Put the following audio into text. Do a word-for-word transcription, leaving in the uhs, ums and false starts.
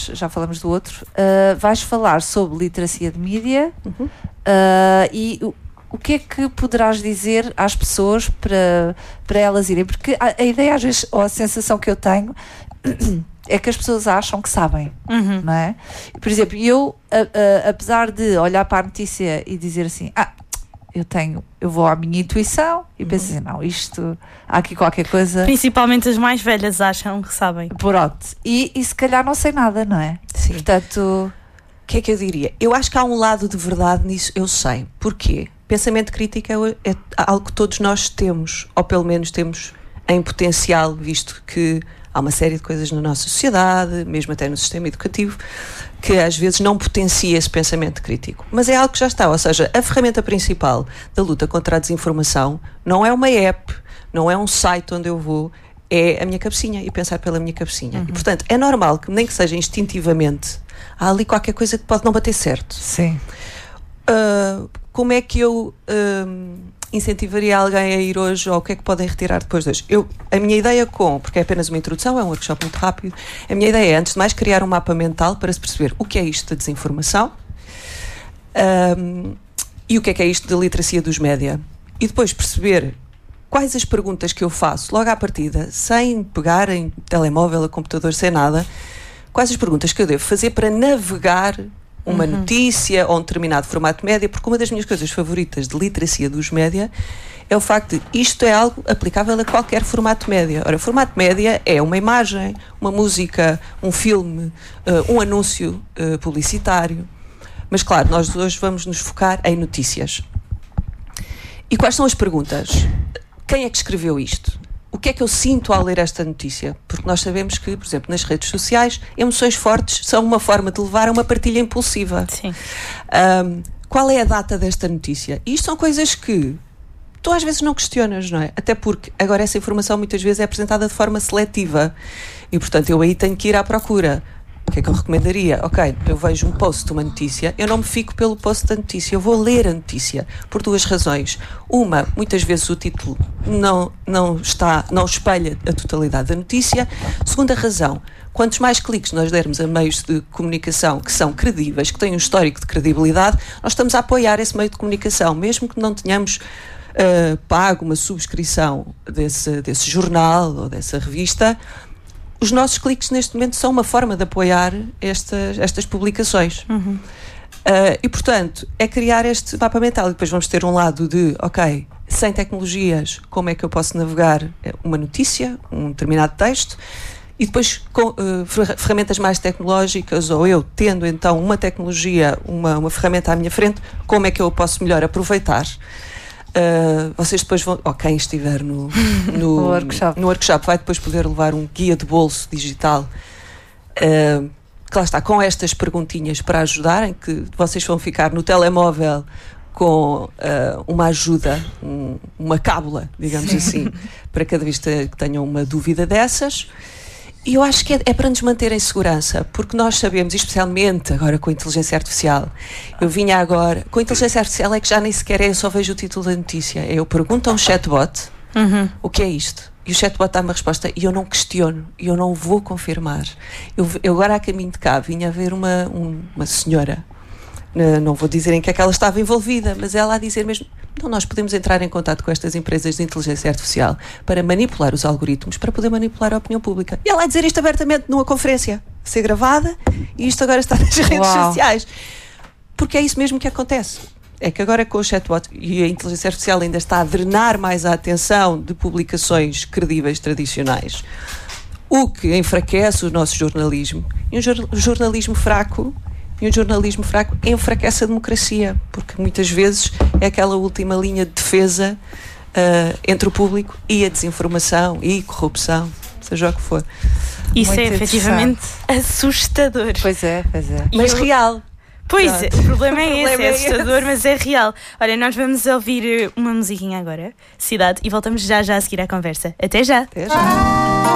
mas já falamos do outro. Uh, vais falar sobre literacia de mídia, uhum. uh, e o, o que é que poderás dizer às pessoas para, para elas irem? Porque a, a ideia, às vezes, ou a sensação que eu tenho é que as pessoas acham que sabem, uhum. não é? Por exemplo, eu, a, a, apesar de olhar para a notícia e dizer assim, ah, eu tenho, eu vou à minha intuição e penso assim, não, isto, há aqui qualquer coisa. Principalmente as mais velhas acham que sabem. Pronto, e, e se calhar não sei nada, não é? Sim. Portanto, o que é que eu diria? Eu acho que há um lado de verdade nisso, eu sei. Porquê? Pensamento crítico é, é algo que todos nós temos, ou pelo menos temos em potencial, visto que há uma série de coisas na nossa sociedade, mesmo até no sistema educativo, que às vezes não potencia esse pensamento crítico. Mas é algo que já está, ou seja, a ferramenta principal da luta contra a desinformação não é uma app, não é um site onde eu vou, é a minha cabecinha e pensar pela minha cabecinha. Uhum. E, portanto, é normal que, nem que seja instintivamente, há ali qualquer coisa que pode não bater certo. Sim. Uh, como é que eu uh, incentivaria alguém a ir hoje, ou o que é que podem retirar depois de hoje? Eu, a minha ideia com, porque é apenas uma introdução, é um workshop muito rápido, a minha ideia é, antes de mais, criar um mapa mental para se perceber o que é isto da desinformação, um, e o que é que é isto da literacia dos média, e depois perceber quais as perguntas que eu faço logo à partida, sem pegar em telemóvel, a computador, sem nada, quais as perguntas que eu devo fazer para navegar uma uhum. notícia ou um determinado formato média, porque uma das minhas coisas favoritas de literacia dos média é o facto de isto é algo aplicável a qualquer formato média. Ora, formato média é uma imagem, uma música, um filme, uh, um anúncio uh, publicitário, mas claro, nós hoje vamos nos focar em notícias. E quais são as perguntas? Quem é que escreveu isto? O que é que eu sinto ao ler esta notícia? Porque nós sabemos que, por exemplo, nas redes sociais, emoções fortes são uma forma de levar a uma partilha impulsiva. Sim. Um, qual é a data desta notícia? E isto são coisas que tu às vezes não questionas, não é? Até porque agora essa informação muitas vezes é apresentada de forma seletiva e, portanto, eu aí tenho que ir à procura. O que é que eu recomendaria? Ok, eu vejo um post de uma notícia, eu não me fico pelo post da notícia, eu vou ler a notícia por duas razões. Uma, muitas vezes o título não, não, está, não espelha a totalidade da notícia. Segunda razão, quantos mais cliques nós dermos a meios de comunicação que são credíveis, que têm um histórico de credibilidade, nós estamos a apoiar esse meio de comunicação, mesmo que não tenhamos uh, pago uma subscrição desse, desse jornal ou dessa revista. Os nossos cliques neste momento são uma forma de apoiar estas, estas publicações. Uhum. Uh, e, portanto, é criar este mapa mental. E depois vamos ter um lado de, ok, sem tecnologias, como é que eu posso navegar uma notícia, um determinado texto, e depois com uh, ferramentas mais tecnológicas, ou eu tendo então uma tecnologia, uma, uma ferramenta à minha frente, como é que eu posso melhor aproveitar. Uh, vocês depois vão, ou quem estiver no, no, no, workshop. no workshop vai depois poder levar um guia de bolso digital, uh, que lá está, com estas perguntinhas para ajudarem, que vocês vão ficar no telemóvel com uh, uma ajuda, um, uma cábula, digamos Sim. assim, para cada vez que tenham uma dúvida dessas. E eu acho que é, é para nos manter em segurança, porque nós sabemos, especialmente agora com a inteligência artificial, eu vinha agora, com a inteligência artificial é que já nem sequer é, eu só vejo o título da notícia, eu pergunto a um chatbot, uhum. o que é isto? E o chatbot dá uma resposta e eu não questiono, e eu não vou confirmar. Eu, eu agora a caminho de cá vinha a ver uma, um, uma senhora, não vou dizer em que é que ela estava envolvida, mas ela a dizer mesmo, então nós podemos entrar em contato com estas empresas de inteligência artificial para manipular os algoritmos, para poder manipular a opinião pública. E ela a dizer isto abertamente numa conferência, a ser gravada, e isto agora está nas redes Uau. sociais. Porque é isso mesmo que acontece. É que agora com o chatbot e a inteligência artificial ainda está a drenar mais a atenção de publicações credíveis tradicionais, o que enfraquece o nosso jornalismo. E um jor- jornalismo fraco E um jornalismo fraco enfraquece a democracia, porque muitas vezes é aquela última linha de defesa uh, entre o público e a desinformação e corrupção, seja o que for. Isso Muito é efetivamente assustador. Pois é, pois é. Mas eu... real. Pois, Pronto. o problema é O esse, problema é é assustador, esse. mas é real. Olha, nós vamos ouvir uma musiquinha agora, Cidade, e voltamos já já a seguir à conversa. Até já! Até já.